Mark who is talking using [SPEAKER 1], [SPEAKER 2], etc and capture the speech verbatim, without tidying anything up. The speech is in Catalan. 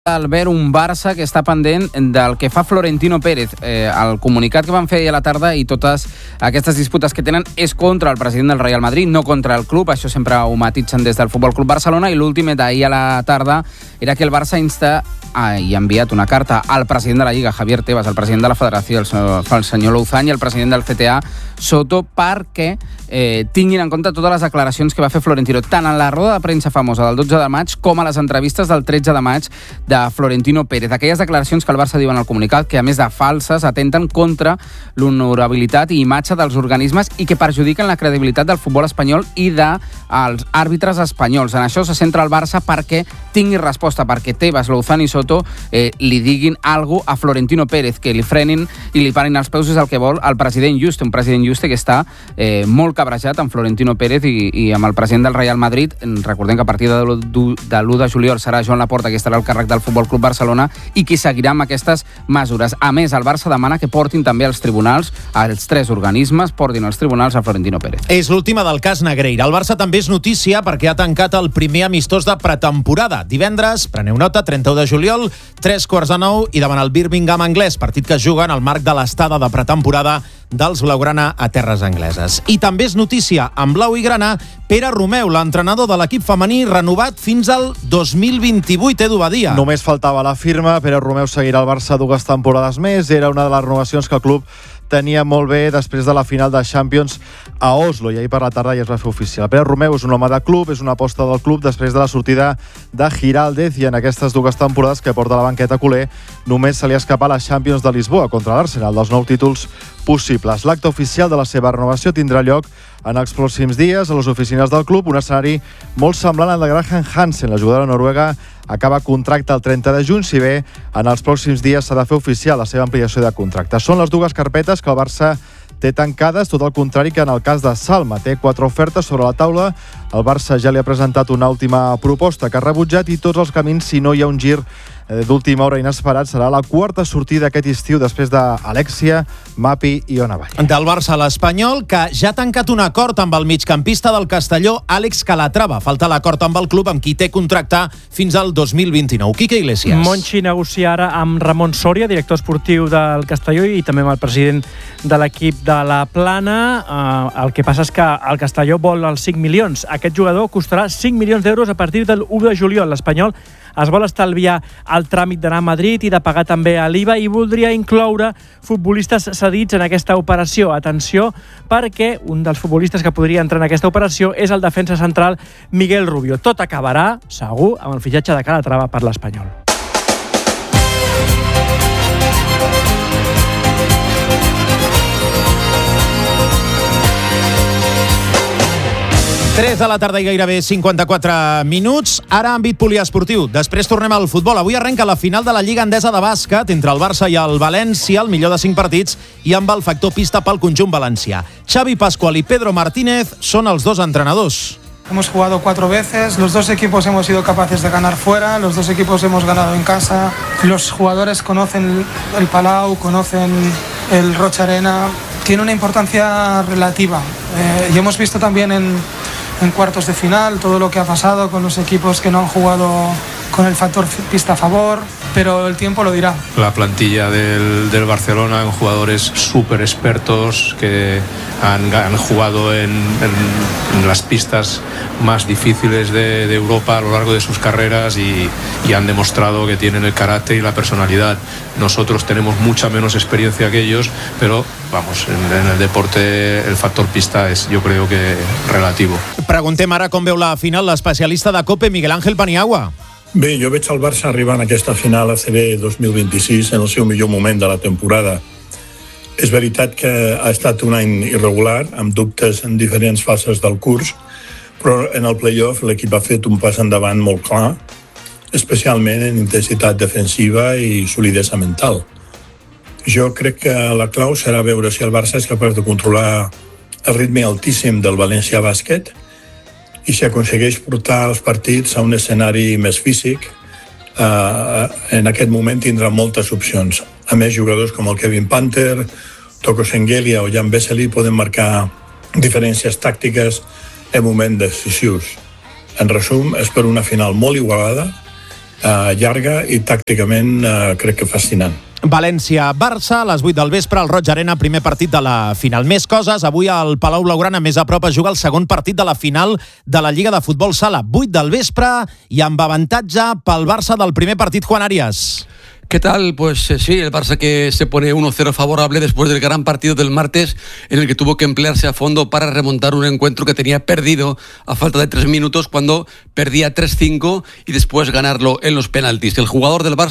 [SPEAKER 1] Albert, un Barça que està pendent del que fa Florentino Pérez. Eh, el comunicat que van fer ahir a la tarda i totes aquestes disputes que tenen és contra el president del Real Madrid, no contra el club. Això sempre ho matitzen des del Futbol Club Barcelona. I l'últim d'ahir a la tarda era que el Barça insta ah, i ha enviat una carta al president de la Lliga, Javier Tebas, al president de la Federació, el senyor, el senyor Louzán, i al president del C T A, Soto, perquè eh, tinguin en compte totes les declaracions que va fer Florentino, tant en la roda de premsa famosa del dotze de maig com a les entrevistes del tretze de maig de Florentino Pérez. Aquelles declaracions que el Barça diu en el comunicat que, a més de falses, atenten contra l'honorabilitat i imatge dels organismes i que perjudiquen la credibilitat del futbol espanyol i dels àrbitres espanyols. En això se centra el Barça perquè tingui resposta, perquè Tebas, Louzán i Soto eh, li diguin alguna cosa a Florentino Pérez, que li frenin i li parin els peus, és el que vol el president Juste, un president Juste que està eh, molt cabrejat amb Florentino Pérez i, i amb el president del Real Madrid. Recordem que a partir de l'u de juliol serà Joan Laporta, que estarà al càrrec del Futbol Club Barcelona i qui seguirà amb aquestes mesures. A més, el Barça demana que portin també als tribunals, als tres organismes, portin als tribunals a Florentino Pérez.
[SPEAKER 2] És l'última del cas Negreira. El Barça també és notícia perquè ha tancat el primer amistós de pretemporada. Divendres, preneu nota, trenta-u de juliol, tres quarts de nou i davant el Birmingham anglès, partit que es juga en el marc de l'estada de pretemporada dels Blaugrana a terres angleses. I també és notícia, en blau i grana, Pere Romeu, l'entrenador de l'equip femení, renovat fins al dos mil vint-i-vuit, Edu Badia.
[SPEAKER 3] Només faltava la firma. Pere Romeu seguirà al Barça dues temporades més. Era una de les renovacions que el club tenia molt bé després de la final de Champions a Oslo, i ahir per la tarda ja es va fer oficial. Pere Romeu és un home de club, és una aposta del club després de la sortida de Giraldez, i en aquestes dues temporades que porta la banqueta culer només se li escapa la Champions de Lisboa contra l'Arsenal, dels nou títols possibles. L'acte oficial de la seva renovació tindrà lloc en els pròxims dies a les oficines del club, un escenari molt semblant al de Graham Hansen. La jugadora noruega acaba contracte el trenta de juny, si bé en els pròxims dies s'ha de fer oficial la seva ampliació de contracte. Són les dues carpetes que el Barça té tancades, tot el contrari que en el cas de Salma. Té quatre ofertes sobre la taula. El Barça ja li ha presentat una última proposta que ha rebutjat, i tots els camins, si no hi ha un gir d'última hora inesperat, serà la quarta sortida aquest estiu després d'Alexia, Mapi i Ona Vall.
[SPEAKER 2] Del Barça a l'Espanyol, que ja ha tancat un acord amb el migcampista del Castelló, Àlex Calatrava. Falta l'acord amb el club, amb qui té contracte fins al dos mil vint-i-nou. Quique Iglesias.
[SPEAKER 4] Monchi negocia ara amb Ramon Sòria, director esportiu del Castelló, i també amb el president de l'equip de la Plana. Uh, el que passa és que el Castelló vol els cinc milions. Aquest jugador costarà cinc milions d'euros a partir del u de juliol. L'Espanyol es vol estalviar el tràmit d'anar a Madrid i de pagar també a l'I V A, i voldria incloure futbolistes cedits en aquesta operació. Atenció, perquè un dels futbolistes que podria entrar en aquesta operació és el defensa central Miguel Rubio. Tot acabarà, segur, amb el fitxatge de Calatrava per l'Espanyol.
[SPEAKER 2] tres de la tarda i gairebé cinquanta-quatre minuts. Ara àmbit poliesportiu. Després tornem al futbol. Avui arrenca la final de la Lliga Endesa de Bàsquet entre el Barça i el València, el millor de cinc partits, i amb el factor pista pel conjunt valencià. Xavi Pascual i Pedro Martínez són els dos entrenadors.
[SPEAKER 5] Hemos jugado cuatro veces, los dos equipos hemos sido capaces de ganar fuera, los dos equipos hemos ganado en casa. Los jugadores conocen el Palau, conocen el Rocha Arena. Tiene una importancia relativa. Eh, y hemos visto también en, en cuartos de final todo lo que ha pasado con los equipos que no han jugado con el factor pista a favor, pero el tiempo lo dirá.
[SPEAKER 6] La plantilla del, del Barcelona, con jugadores súper expertos que han, han jugado en, en, en las pistas más difíciles de, de Europa a lo largo de sus carreras, y, y han demostrado que tienen el carácter y la personalidad. Nosotros tenemos mucha menos experiencia que ellos, pero vamos, en, en el deporte el factor pista es, yo creo que, relativo.
[SPEAKER 2] Preguntem ara com veu la final l'especialista de COPE, Miguel Ángel Paniagua.
[SPEAKER 7] Bé, jo veig el Barça arribant a aquesta final A C B dos mil vint-i-sis en el seu millor moment de la temporada. És veritat que ha estat un any irregular, amb dubtes en diferents fases del curs, però en el play-off l'equip ha fet un pas endavant molt clar, especialment en intensitat defensiva i solidesa mental. Jo crec que la clau serà veure si el Barça és capaç de controlar el ritme altíssim del València Bàsquet, i si aconsegueix portar els partits a un escenari més físic, eh, en aquest moment tindrà moltes opcions. A més, jugadors com el Kevin Panther, Toko Sengelia o Jan Vesely poden marcar diferències tàctiques en moments decisius. En resum, és per una final molt igualada, eh, llarga i tàcticament eh, crec que fascinant.
[SPEAKER 2] València-Barça, a les vuit del vespre, al Roig Arena, primer partit de la final. Més coses, avui al Palau Blaugrana, més a prop, es juga el segon partit de la final de la Lliga de Futbol Sala. vuit del vespre i amb avantatge pel Barça del primer partit, Juan Arias.
[SPEAKER 8] ¿Qué tal? Pues eh, sí, el Barça que se pone uno cero favorable después del gran partido del martes en el que tuvo que emplearse a fondo para remontar un encuentro que tenía perdido a falta de tres minutos cuando perdía tres cinco y después ganarlo en los penaltis. El jugador del Barça